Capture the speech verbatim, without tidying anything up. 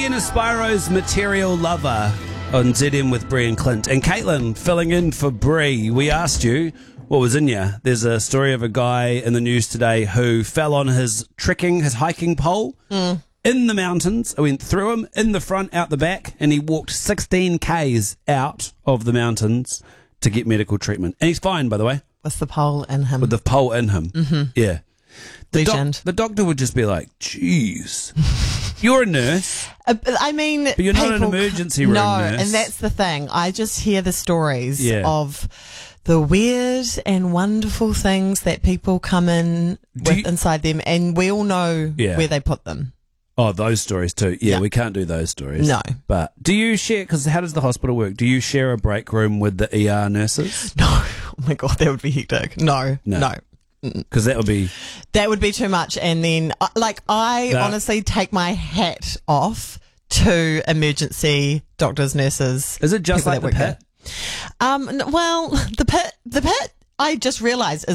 Ian Aspiro's Material Lover on Z M with Bree and Clint. And Caitlin filling in for Bree. We asked you what was in you. There's a story of a guy in the news today who fell on his trekking, his hiking pole Mm. in the mountains. I went through him in the front, out the back, and he walked sixteen kays out of the mountains to get medical treatment. And he's fine, by the way, With the pole in him. with the pole in him. Mm-hmm. Yeah. The, doc- Legend. the doctor would just be like, "Jeez, you're a nurse, Uh, I mean, but you're not an people- emergency room No, nurse." and that's the thing. I just hear the stories Yeah. of the weird and wonderful things that people come in Do with you- inside them, and we all know Yeah. where they put them. Oh, those stories too. Yeah, Yeah. we can't do those stories. No. But do you share, because how does the hospital work? Do you share a break room with the E R nurses? No, oh my god, that would be hectic. No, No. no. Because that would be... That would be too much. And then, uh, like, I No. honestly take my hat off to emergency doctors, nurses. Is it just people like that the work pit? there. Um, n- well, the pit, the pit, I just realised is